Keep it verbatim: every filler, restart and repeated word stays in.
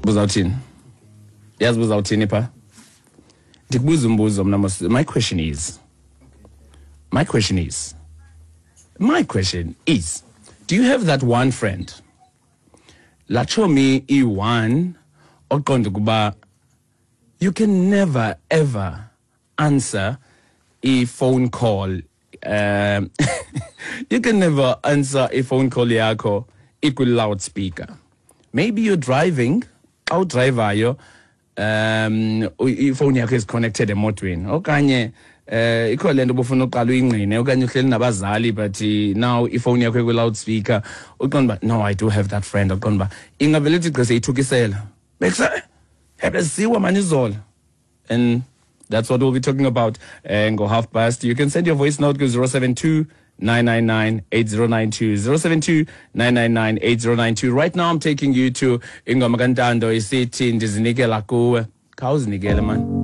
buzawuthini yazi buzawuthini pha ndikubuza umbuzo mna mos my question is my question is my question is do you have that one friend latsho me e one oqonda kuba you can never ever answer a phone call um you can never answer a phone call yakho equal loudspeaker. Maybe you're driving, out driver, um, phone yakho is connected emotweni. Okanye eh ikho lento bofuna uqala uyingqine okanye uhleli nabazali but now ifone yakho eku loudspeaker uqonda no I do have that friend uqonda ingavele ithi gqise ithukisela. Bekuse habe siwa manizolo. And that's what we'll be talking about. And go half past. You can send your voice note to zero seven two nine nine nine eight zero nine two zero seven two nine nine nine eight zero nine two. Right now I'm taking you to Ingoma Kantando isithi ndizinikela kuwe. Khawuzinikele man.